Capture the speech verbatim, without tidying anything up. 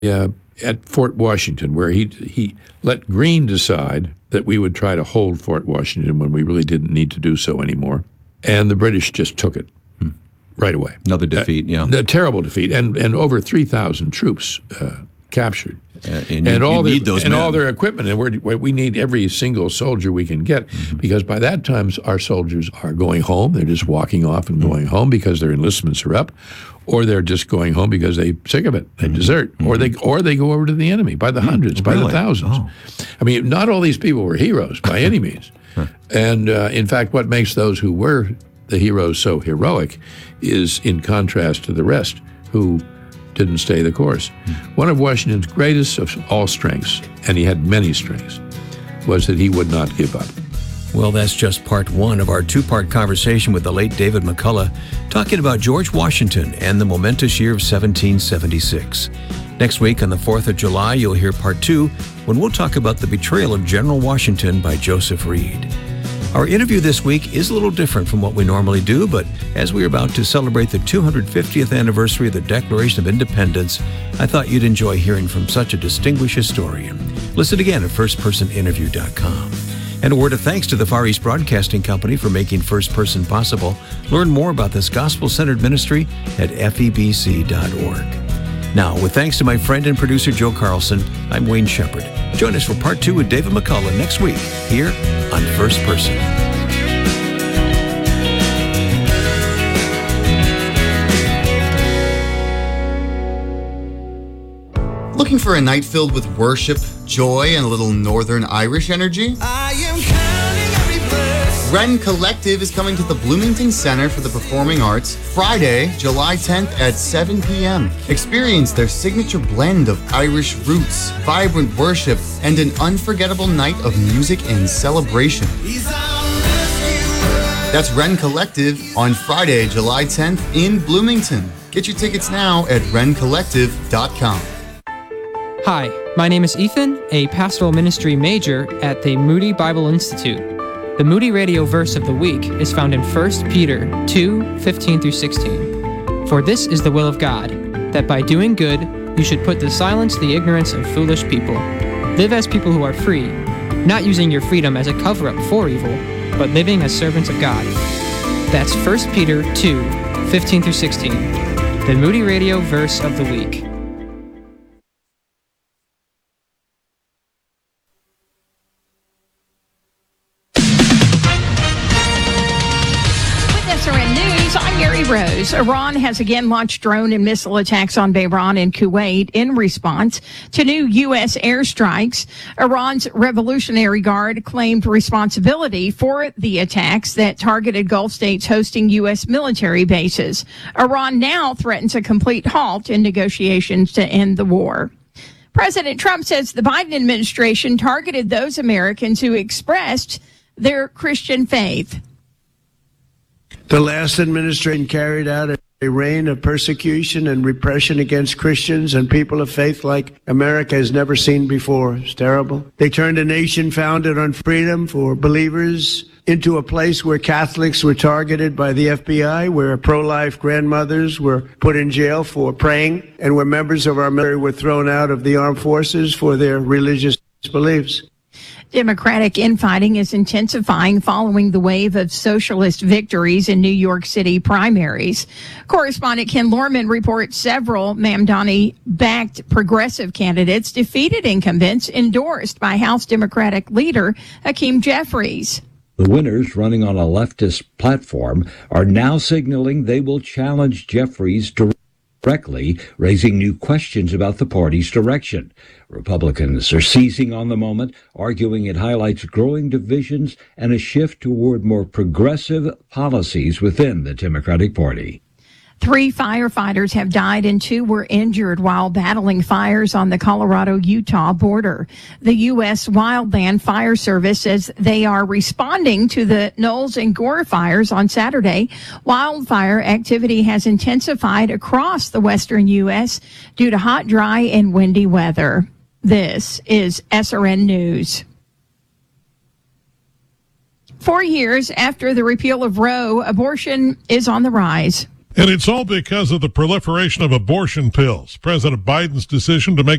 uh, at Fort Washington, where he he let Greene decide that we would try to hold Fort Washington when we really didn't need to do so anymore. And the British just took it hmm. right away. Another defeat, uh, yeah. A terrible defeat, and and over three thousand troops uh, captured. Uh, and, and you, all you their, need those and men. all their equipment, and we're, we need every single soldier we can get, mm-hmm. because by that time our soldiers are going home. They're just walking off and mm-hmm. going home because their enlistments are up, or they're just going home because they're sick of it. They mm-hmm. desert, mm-hmm. or they or they go over to the enemy by the hundreds, mm-hmm. by really? the thousands. Oh. I mean, not all these people were heroes by any means. And uh, in fact, what makes those who were the heroes so heroic is in contrast to the rest who didn't stay the course. Mm-hmm. One of Washington's greatest of all strengths, and he had many strengths, was that he would not give up. Well, that's just part one of our two-part conversation with the late David McCullough, talking about George Washington and the momentous year of seventeen seventy-six. Next week on the fourth of July, you'll hear part two, when we'll talk about the betrayal of General Washington by Joseph Reed. Our interview this week is a little different from what we normally do, but as we're about to celebrate the two hundred fiftieth anniversary of the Declaration of Independence, I thought you'd enjoy hearing from such a distinguished historian. Listen again at first person interview dot com. And a word of thanks to the Far East Broadcasting Company for making First Person possible. Learn more about this gospel-centered ministry at F E B C dot org. Now, with thanks to my friend and producer Joe Carlson, I'm Wayne Shepherd. Join us for part two with David McCullough next week here on First Person. Looking for a night filled with worship, joy, and a little Northern Irish energy? I am counting every blessing. Wren Collective is coming to the Bloomington Center for the Performing Arts Friday, July tenth at seven p.m. Experience their signature blend of Irish roots, vibrant worship, and an unforgettable night of music and celebration. That's Wren Collective on Friday, July tenth in Bloomington. Get your tickets now at ren collective dot com. Hi, my name is Ethan, a pastoral ministry major at the Moody Bible Institute. The Moody Radio verse of the week is found in First Peter two, fifteen through sixteen. For this is the will of God, that by doing good you should put to silence the ignorance of foolish people. Live as people who are free, not using your freedom as a cover-up for evil, but living as servants of God. That's First Peter two, fifteen through sixteen, the Moody Radio verse of the week. Rose. Iran has again launched drone and missile attacks on Bahrain and Kuwait in response to new U S airstrikes. Iran's Revolutionary Guard claimed responsibility for the attacks that targeted Gulf states hosting U S military bases. Iran now threatens a complete halt in negotiations to end the war. President Trump says the Biden administration targeted those Americans who expressed their Christian faith. The last administration carried out a reign of persecution and repression against Christians and people of faith like America has never seen before. It's terrible. They turned a nation founded on freedom for believers into a place where Catholics were targeted by the F B I, where pro-life grandmothers were put in jail for praying, and where members of our military were thrown out of the armed forces for their religious beliefs. Democratic infighting is intensifying following the wave of socialist victories in New York City primaries. Correspondent Ken Lorman reports several Mamdani-backed progressive candidates defeated incumbents endorsed by House Democratic leader Hakeem Jeffries. The winners, running on a leftist platform, are now signaling they will challenge Jeffries directly, raising new questions about the party's direction. Republicans are seizing on the moment, arguing it highlights growing divisions and a shift toward more progressive policies within the Democratic Party. Three firefighters have died and two were injured while battling fires on the Colorado-Utah border. The U S Wildland Fire Service says they are responding to the Knowles and Gore fires on Saturday. Wildfire activity has intensified across the western U S due to hot, dry, and windy weather. This is S R N News. Four years after the repeal of Roe, abortion is on the rise. And it's all because of the proliferation of abortion pills. President Biden's decision to make